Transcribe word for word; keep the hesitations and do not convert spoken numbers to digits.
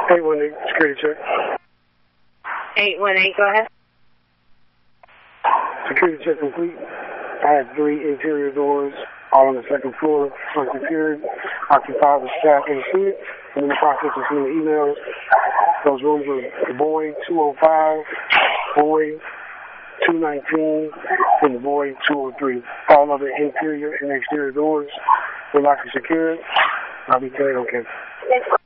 eight one eight, security check. eight one eight, go ahead. Security check complete. I had three interior doors, all on the second floor, unsecured, occupied with staff and students. I'm in the process of sending emails. Those rooms were Boy two oh five, Boy two nineteen, and Boy two oh three. All of the interior and exterior doors were locked and secured. I'll be carried on campus.